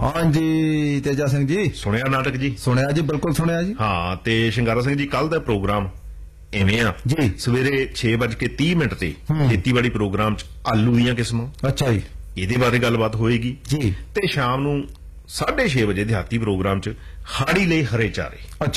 हाँ जी तेजा सिंह जी ਸੁਣਿਆ ਨਾਟਕ ਜੀ? सुनिया जी बिल्कुल सुनिया जी। ਹਾਂ ਤੇ ਸ਼ਿੰਗਾਰਾ ਸਿੰਘ ਜੀ ਕੱਲ ਦਾ ਪ੍ਰੋਗਰਾਮ ਇਵੇਂ ਆ ਜੀ ਸਵੇਰੇ 6:30 ਤੇ ਖੇਤੀਬਾੜੀ ਪ੍ਰੋਗਰਾਮ ਚ ਆਲੂ ਦੀਆਂ ਕਿਸਮਾਂ अच्छा जी ਇਹਦੇ ਬਾਰੇ ਗੱਲਬਾਤ ਹੋਏਗੀ जी ਤੇ ਸ਼ਾਮ ਨੂੰ 6:30 ਵਜੇ ਦਿਹਾਤੀ ਪ੍ਰੋਗਰਾਮ ਚ ਹਾੜੀ ਲਈ ਹਰੇ ਚਾਰੇ।